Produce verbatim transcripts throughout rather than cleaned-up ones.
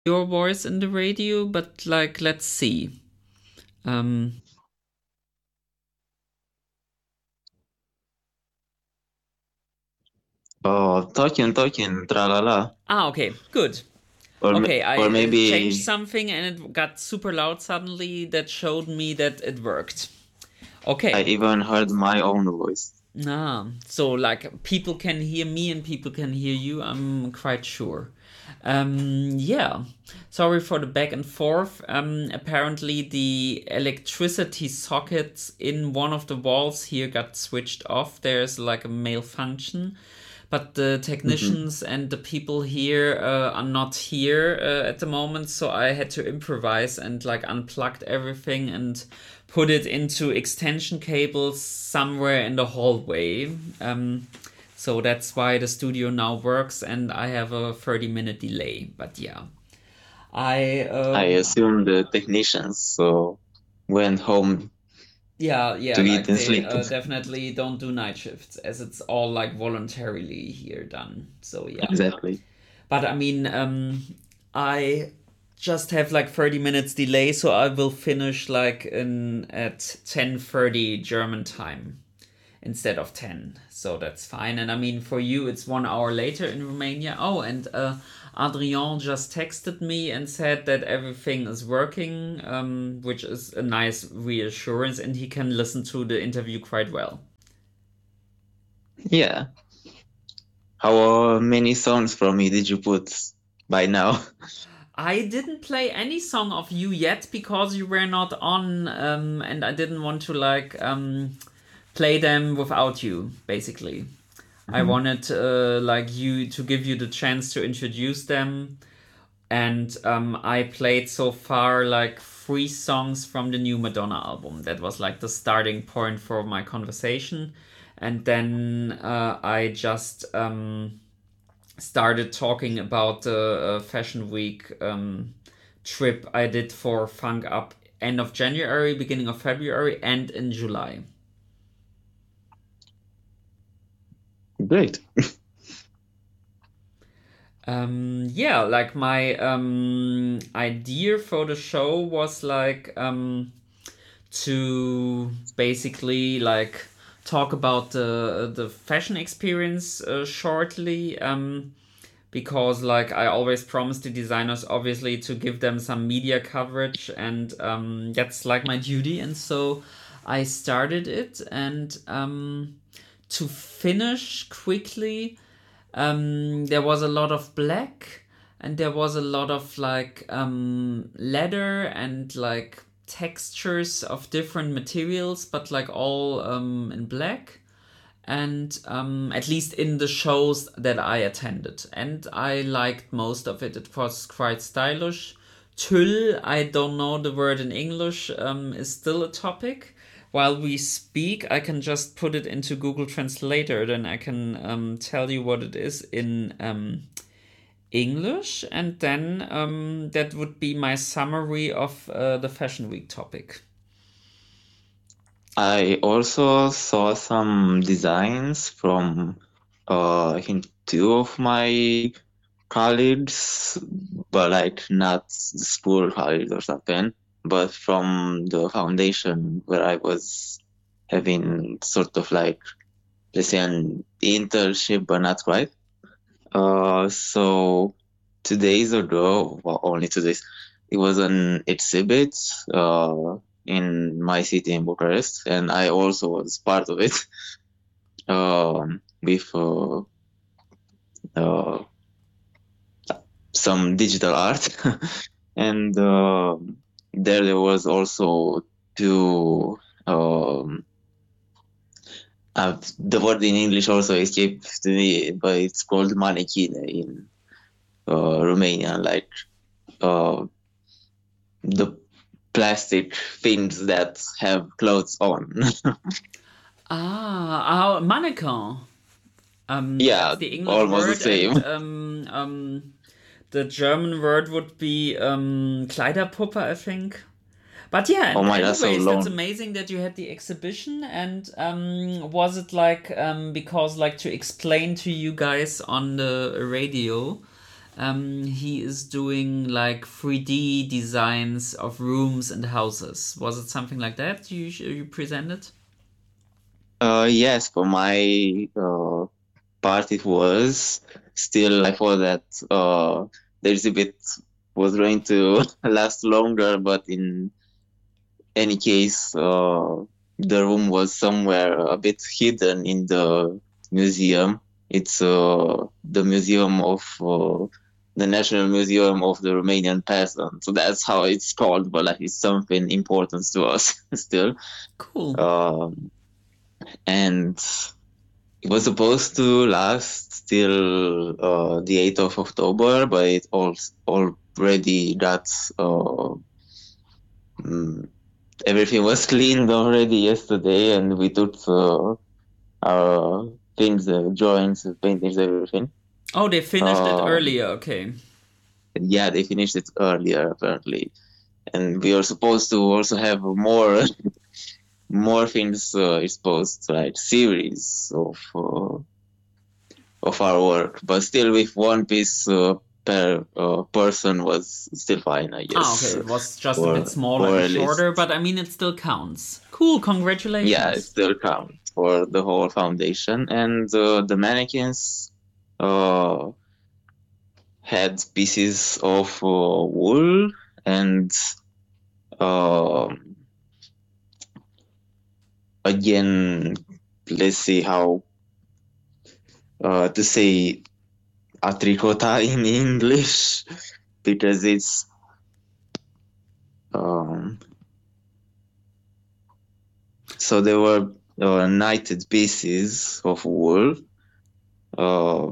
your voice in the radio, but like, let's see. Um, Oh, talking, talking, tra la la. ah, okay, good. Or, Okay, I or uh, changed maybe something and it got super loud suddenly. That showed me that it worked. I Okay. even heard my own voice. Ah, so like people can hear me and people can hear you. I'm quite sure. Um, yeah. Sorry for the back and forth. Um, apparently the electricity sockets in one of the walls here got switched off. There's like a malfunction, but the Mhm. technicians and the people here uh, are not here uh, at the moment, so I had to improvise and like unplugged everything and put it into extension cables somewhere in the hallway. Um, so that's why the studio now works, and I have a thirty minute delay. But yeah, I I um, assume the technicians so went home yeah, yeah, to eat like and they sleep. uh, definitely don't do night shifts as it's all like voluntarily here done. So yeah. Exactly. But I mean, um, I just have like thirty minutes delay, so I will finish like in at ten thirty German time instead of ten. So that's fine. And I mean, for you, it's one hour later in Romania. Oh, and uh, Adrien just texted me and said that everything is working, um, which is a nice reassurance, and he can listen to the interview quite well. Yeah. How many songs from me did you put by now? I didn't play any song of you yet because you were not on, um, and I didn't want to like um, play them without you. Basically, I Mhm. wanted uh, like you to give you the chance to introduce them, and um, I played so far like three songs from the new Madonna album. That was like the starting point for my conversation, and then uh, I just um, started talking about the uh, Fashion Week um, trip I did for Funk Up end of January, beginning of February, and in July. Great. Um, yeah, like my um, idea for the show was like um, to basically like talk about the the fashion experience uh, shortly. Um, because like I always promise the designers obviously to give them some media coverage and um, that's like my duty and so I started it and um, to finish quickly um, there was a lot of black and there was a lot of like um, leather and like textures of different materials but like all um, in black and um, at least in the shows that I attended. And I liked most of it. It was quite stylish. Tüll, I don't know the word in English, um, is still a topic. While we speak, I can just put it into Google Translator, then I can um, tell you what it is in um, English, and then um, that would be my summary of uh, the Fashion Week topic. I also saw some designs from uh, I think two of my colleagues, but like not school colleagues or something, but from the foundation where I was having sort of like, let's say, an internship, but not quite. Uh, so two days ago, well, only two days, it was an exhibit uh, in my city in Bucharest, and I also was part of it um, with uh, uh, some digital art. And uh, there there was also two um, uh, the word in English also escaped to me, but it's called mannequin in uh, Romanian, like uh, the plastic things that have clothes on. Ah, ah, mannequin. Um, Yeah, that's the English almost the word, and same. um, um, the German word would be um, Kleiderpuppe, I think. But yeah, Oh and my, that's so anyways, that's long. amazing that you had the exhibition. And um, was it like um, because like to explain to you guys on the radio? Um, he is doing like three D designs of rooms and houses. Was it something like that you you presented? Uh, yes, for my uh, part it was. Still, I thought that uh, the exhibit was going to last longer, but in any case, uh, the room was somewhere a bit hidden in the museum. It's uh, the museum of uh, the National Museum of the Romanian Peasant. So that's how it's called, but like it's something important to us still. Cool. Um, and it was supposed to last till uh, the eighth of October, but it all already got uh, mm, everything was cleaned already yesterday, and we took uh, our things, uh, drawings, paintings, everything. Oh, they finished it Um, earlier. Okay. yeah, they finished it earlier apparently, and we are supposed to also have more more things uh, exposed, like series of uh, of our work, but still with one piece uh, per uh, person was still fine, I Ah, okay. guess, It was just a for bit smaller for and a list. shorter, but I mean, it still counts. Cool. Yeah, it Congratulations. still counts for the whole foundation, and uh, the mannequins uh, had pieces of uh, wool and um again, let's see how uh, to say atricota in English because it's um, so there were uh, knitted pieces of wool, uh,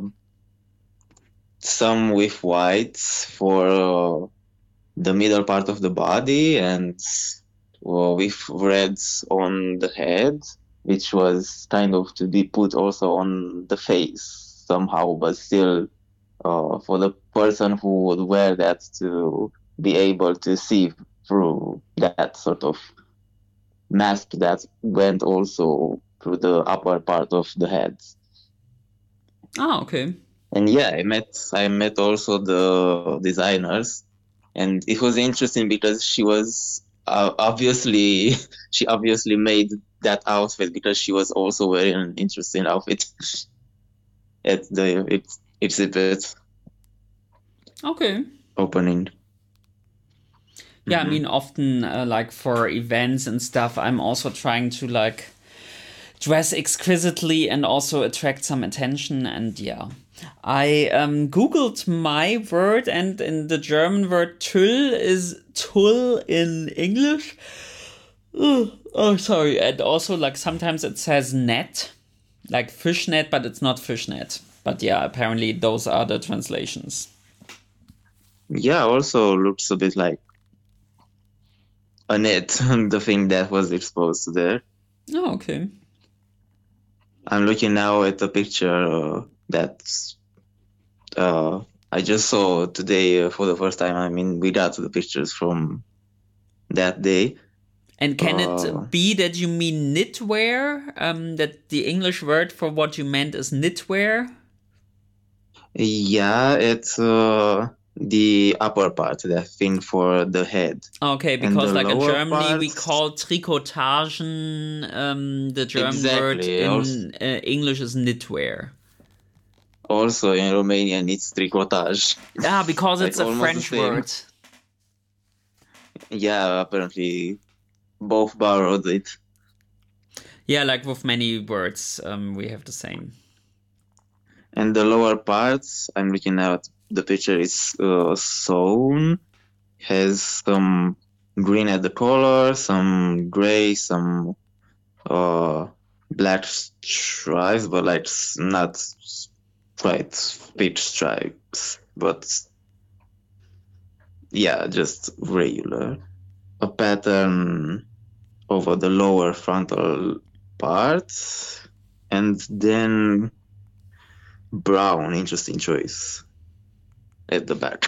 some with white for uh, the middle part of the body and uh, with reds on the head, which was kind of to be put also on the face somehow, but still uh, for the person who would wear that to be able to see through that sort of mask that went also through the upper part of the head. Ah, okay. And yeah, I met I met also the designers, and it was interesting because she was uh, obviously she obviously made that outfit because she was also wearing an interesting outfit at the ex- exhibit Okay. opening. Yeah, I Mm-hmm. mean, often uh, like for events and stuff, I'm also trying to like dress exquisitely and also attract some attention. And yeah, I um, googled my word, and in the German word "Tüll" is "Tull" in English. Ugh. Oh, sorry. And also, like sometimes it says "net," like fishnet, but it's not fishnet. But yeah, apparently those are the translations. Yeah, also looks a bit like a net, the thing that was exposed there. Oh, okay. I'm looking now at the picture uh, that uh, I just saw today uh, for the first time. I mean, we got the pictures from that day. And can Uh, it be that you mean knitwear? Um, that the English word for what you meant is knitwear? yeah, it's uh, the upper part, that thing for the head. Okay, And because the like in lower Germany we part, call Trikotagen, um, the German word exactly. Also, in uh, English is knitwear. also in Romanian, it's tricotage. Ah, because Like it's a almost the French same. word. Yeah, apparently both borrowed it. Yeah, like with many words, um, we have the same. And the lower parts, I'm looking at the picture, is uh, sewn, has some green at the collar, some gray, some uh, black stripes, but like s- not s- quite pitch stripes, but yeah, just regular. A pattern over the lower frontal part, and then brown, interesting choice at the back.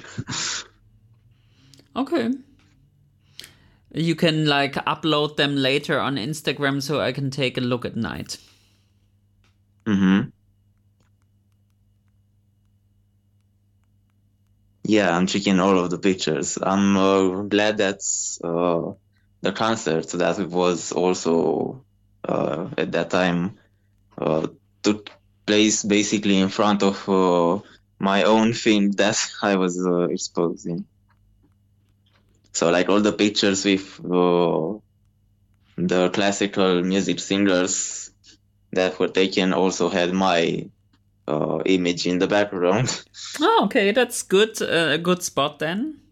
Okay. You can like upload them later on Instagram so I can take a look at night. Mm-hmm. Yeah, I'm checking all of the pictures. I'm uh, glad that uh, the concert that was also uh, at that time uh, took place basically in front of uh, my own film that I was uh, exposing. So like all the pictures with uh, the classical music singers that were taken also had my uh, image in the background. Oh, okay, that's good. Uh, a good spot then.